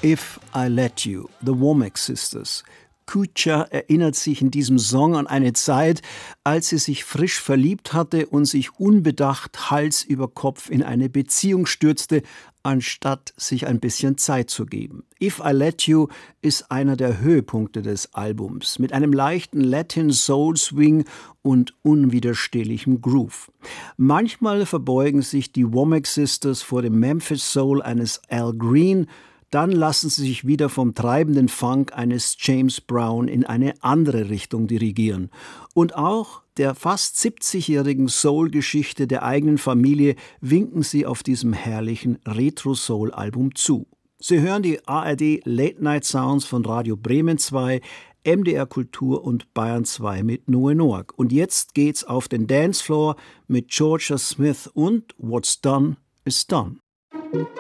If I Let You, The Womack Sisters. Kucha erinnert sich in diesem Song an eine Zeit, als sie sich frisch verliebt hatte und sich unbedacht Hals über Kopf in eine Beziehung stürzte, anstatt sich ein bisschen Zeit zu geben. If I Let You ist einer der Höhepunkte des Albums, mit einem leichten Latin-Soul-Swing und unwiderstehlichem Groove. Manchmal verbeugen sich die Womack Sisters vor dem Memphis Soul eines Al Green, dann lassen sie sich wieder vom treibenden Funk eines James Brown in eine andere Richtung dirigieren. Und auch der fast 70-jährigen Soul-Geschichte der eigenen Familie winken sie auf diesem herrlichen Retro-Soul-Album zu. Sie hören die ARD Late Night Sounds von Radio Bremen 2, MDR Kultur und Bayern 2 mit Noe Noack. Und jetzt geht's auf den Dancefloor mit Georgia Smith und What's Done is Done.